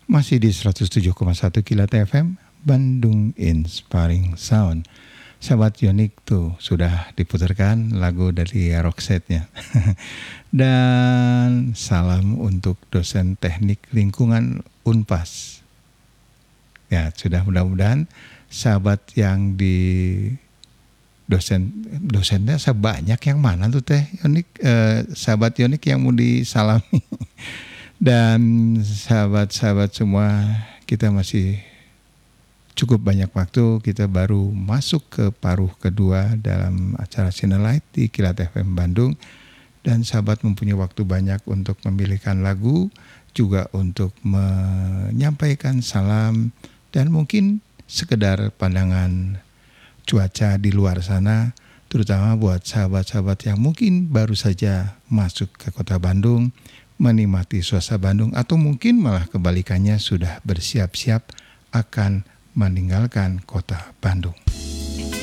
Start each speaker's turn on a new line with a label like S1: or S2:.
S1: Masih di 107,1 Kilat FM, Bandung Inspiring Sound. Sahabat Yonik tuh sudah diputarkan lagu dari Roxette-nya. Dan salam untuk dosen teknik lingkungan Unpas. Ya, sudah mudah-mudahan sahabat yang di dosennya sebanyak yang mana tuh teh Yonik, sahabat Yonik yang mau disalami. Dan sahabat-sahabat semua, kita masih cukup banyak waktu. Kita baru masuk ke paruh kedua dalam acara Sinar Light di Kilat FM Bandung. Dan sahabat mempunyai waktu banyak untuk memilihkan lagu, juga untuk menyampaikan salam, dan mungkin sekedar pandangan cuaca di luar sana, terutama buat sahabat-sahabat yang mungkin baru saja masuk ke kota Bandung, menikmati suasana Bandung, atau mungkin malah kebalikannya sudah bersiap-siap akan meninggalkan kota Bandung.